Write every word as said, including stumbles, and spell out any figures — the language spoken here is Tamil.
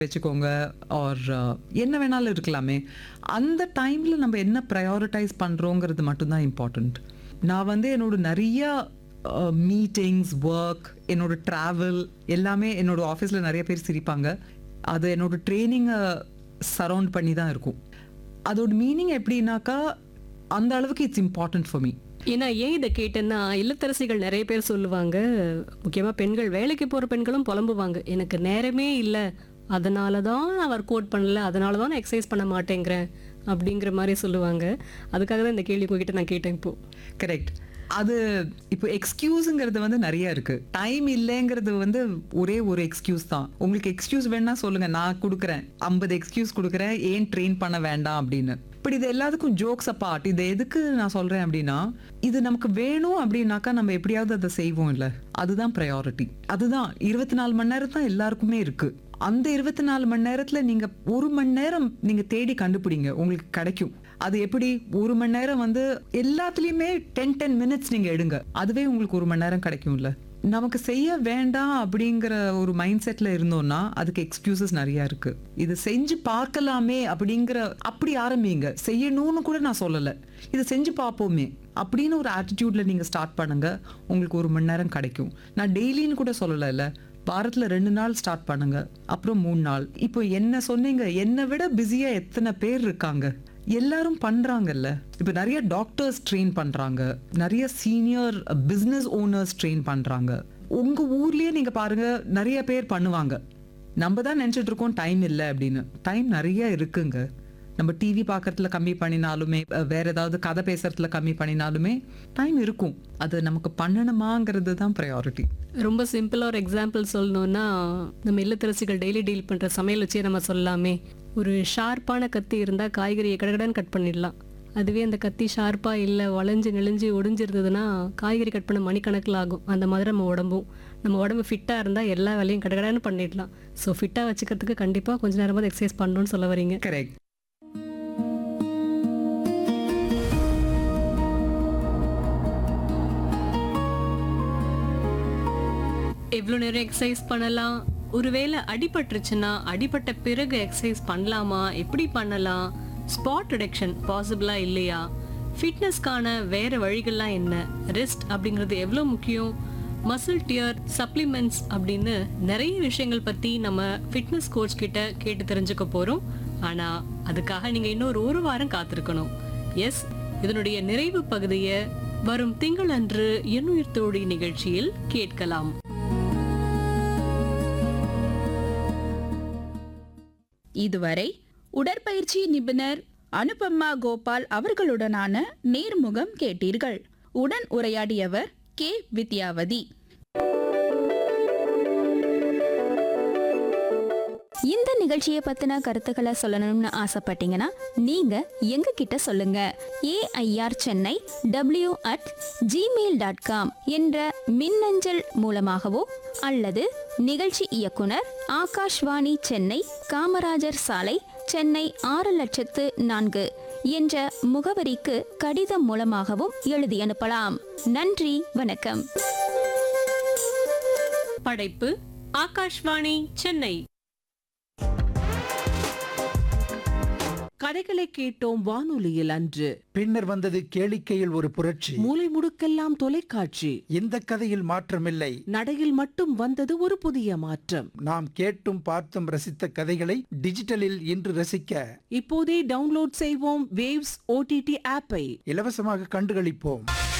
வச்சுக்கோங்க ஆர் என்ன வேணாலும் இருக்கலாமே. அந்த டைம்ல நம்ம என்ன ப்ரையாரிட்டைஸ் பண்றோங்கிறது மட்டும்தான் இம்பார்ட்டன்ட். நான் வந்து என்னோட நிறைய மீட்டிங்ஸ், ஒர்க், என்னோட ட்ராவல் எல்லாமே என்னோட ஆஃபீஸில் நிறைய பேர் சிரிப்பாங்க. அது என்னோட ட்ரைனிங்கை சரவுண்ட் பண்ணி தான் இருக்கும். அதோட மீனிங் எப்படின்னாக்கா அந்த அளவுக்கு இட்ஸ் இம்பார்ட்டன்ட் ஃபார் மீ. ஏன்னா ஏன் இதை கேட்டேன்னா, இல்லத்தரசிகள் நிறைய பேர் சொல்லுவாங்க, முக்கியமாக பெண்கள், வேலைக்கு போகிற பெண்களும் புலம்புவாங்க, எனக்கு நேரமே இல்லை, அதனால தான் நான் ஒர்க் அவுட் பண்ணல, அதனால தான் நான் எக்ஸசைஸ் பண்ண மாட்டேங்கிறேன் அப்படிங்கிற மாதிரி சொல்லுவாங்க. அதுக்காக தான் இந்த கேள்வி உங்ககிட்ட நான் கேட்டேன். இப்போ கரெக்ட். அது இப்போ எக்ஸ்கியூஸுங்கிறது வந்து நிறைய இருக்கு. டைம் இல்லைங்கிறது வந்து ஒரே ஒரு எக்ஸ்கியூஸ் தான். உங்களுக்கு எக்ஸ்கியூஸ் வேணா சொல்லுங்க, நான் கொடுக்குறேன், ஐம்பது எக்ஸ்கியூஸ் கொடுக்குறேன் ஏன் ட்ரெயின் பண்ண வேண்டாம் அப்படின்னு. பட் இது எல்லாத்துக்கும் ஜோக்ஸ் அப்பார்ட். இது எதுக்கு நான் சொல்றேன் அப்படின்னா, இது நமக்கு வேணும் அப்படின்னாக்கா நம்ம எப்படியாவது அதை செய்வோம் இல்லை. அதுதான் ப்ரையாரிட்டி. அதுதான் இருபத்தி நாலு மணி நேரம் தான் எல்லாருக்குமே இருக்கு. அந்த இருபத்தி நாலு மணி நேரத்துல நீங்க ஒரு மணி நேரம் நீங்க தேடி கண்டுபிடிங்க, உங்களுக்கு கிடைக்கும். அது எப்படி? ஒரு மணி நேரம் வந்து எல்லாத்துலயுமே டென் டென் மினிட்ஸ் நீங்க எடுங்க, அதுவே உங்களுக்கு ஒரு மணி நேரம் கிடைக்கும்ல. நமக்கு செய்ய வேண்டாம் அப்படிங்கிற ஒரு மைண்ட் செட்ல இருந்தோம்னா அதுக்கு எக்ஸ்கியூசஸ் நிறைய இருக்கு. இது செஞ்சு பார்க்கலாமே அப்படிங்கிற அப்படி ஆரம்பிங்க. செய்யணும்னு கூட நான் சொல்லலை, இதை செஞ்சு பார்ப்போமே அப்படின்னு ஒரு ஆட்டிடியூட்ல நீங்க ஸ்டார்ட் பண்ணுங்க, உங்களுக்கு ஒரு மணி நேரம் கிடைக்கும். நான் டெய்லின்னு கூட சொல்லலை, வாரத்துல ரெண்டு நாள் ஸ்டார்ட் பண்ணுங்க, அப்புறம் மூணு நாள். இப்போ என்ன சொன்னீங்க, என்னை விட பிஸியா எத்தனை பேர் இருக்காங்க, எல்லாரும் பண்றாங்கல்ல. இப்ப நிறைய டாக்டர்ஸ் ட்ரெயின் பண்றாங்க, நிறைய சீனியர் பிசினஸ் ஓனர்ஸ் ட்ரெயின் பண்றாங்க. உங்க ஊர்லயே நீங்க பாருங்க, நிறைய பேர் பண்ணுவாங்க. நம்ம தான் நினைச்சிட்டு இருக்கோம் டைம் இல்லை அப்படின்னு. டைம் நிறைய இருக்குங்க. நம்ம டிவி பார்க்கறதுல கம்மி பண்ணினாலுமே, வேற ஏதாவது கதை பேசுறதுல கம்மி பண்ணினாலுமே டைம் இருக்கும். அது நமக்கு பண்ணணுமாங்கிறது தான் ப்ரையாரிட்டி. ரொம்ப சிம்பிளாக ஒரு எக்ஸாம்பிள் சொல்லணும்னா, நம்ம இல்லத்தரசிகள் டெய்லி டீல் பண்ணுற சமையல் வச்சே நம்ம சொல்லலாமே. ஒரு ஷார்ப்பான கத்தி இருந்தால் காய்கறியை கடகடன்னு கட் பண்ணிடலாம். அதுவே அந்த கத்தி ஷார்ப்பாக இல்லை, வளைஞ்சு நெளிஞ்சு ஒடிஞ்சிருந்ததுன்னா காய்கறி கட் பண்ண மணிக்கணக்கில் ஆகும். அந்த மாதிரி நம்ம உடம்பும், நம்ம உடம்பு ஃபிட்டாக இருந்தால் எல்லா வேலையும் கடகடன்னு பண்ணிடலாம். ஸோ ஃபிட்டாக வச்சுக்கிறதுக்கு கண்டிப்பாக கொஞ்சம் நேரமாவது எக்ஸசைஸ் பண்ணணும்னு சொல்ல வரீங்க. கரெக்ட். எவ்வளோ நேரம் எக்ஸசைஸ் பண்ணலாம்? ஒருவேளை அடிபட்டுருச்சுன்னா அடிபட்ட பிறகு எக்ஸசைஸ் பண்ணலாமா? எப்படி பண்ணலாம்? ஸ்பாட் ரிடக்ஷன் பாசிபிளா இல்லையா? ஃபிட்னஸ்க்கான வேற வழிகள்லாம் என்ன? ரெஸ்ட் அப்படிங்கிறது எவ்வளோ முக்கியம்? மசில் டியர், சப்ளிமெண்ட்ஸ் அப்படின்னு நிறைய விஷயங்கள் பற்றி நம்ம ஃபிட்னஸ் கோச் கிட்ட கேட்டு தெரிஞ்சுக்க போகிறோம். ஆனால் அதுக்காக நீங்கள் இன்னொரு ஒரு வாரம் காத்திருக்கணும். எஸ், இதனுடைய நிறைவு பகுதியை வரும் திங்களன்று எண்ணுயிர் தோழி நிகழ்ச்சியில் கேட்கலாம். இதுவரை உடற்பயிற்சி நிபுணர் அனுபமா கோபால் அவர்களுடனான நேர்முகம் கேட்டீர்கள். உடன் உரையாடியவர் கே வித்யாவதி. இந்த நிகழ்ச்சியை பத்தின கருத்துக்களை சொல்லணும்னு ஆசைப்பட்டீங்கன்னா நீங்க எங்க கிட்ட சொல்லுங்க. AIR Chennai W at Gmail dot com என்ற மின்னஞ்சல் மூலமாகவோ அல்லது நிகழ்ச்சி இயக்குனர் ஆகாஷ்வாணி சென்னை, காமராஜர் சாலை, சென்னை ஆறு லட்சத்து நான்கு என்ற முகவரிக்கு கடிதம் மூலமாகவும் எழுதி அனுப்பலாம். நன்றி, வணக்கம். படைப்பு ஆகாஷ்வாணி சென்னை. கதைகளை கேட்டோம் வானொலியில் அன்று. பின்னர் வந்தது கேளிக்கையில் ஒரு புரட்சி. மூலை முடுக்கெல்லாம் தொலைக்காட்சி. இந்த கதையில் மாற்றமில்லை, நடையில் மட்டும் வந்தது ஒரு புதிய மாற்றம். நாம் கேட்டும் பார்த்தும் ரசித்த கதைகளை டிஜிட்டலில் இன்று ரசிக்க இப்போதே டவுன்லோட் செய்வோம் வேவ்ஸ் ஓடிடி ஆப்பை. இலவசமாக கண்டுகளிப்போம்.